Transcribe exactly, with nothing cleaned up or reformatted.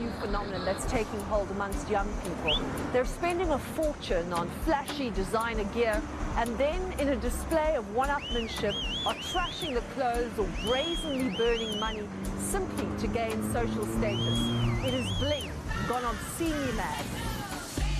phenomenon that's taking hold amongst young people. They're spending a fortune on flashy designer gear and then, in a display of one-upmanship, are trashing the clothes or brazenly burning money simply to gain social status. It is bling, gone obscenely mad.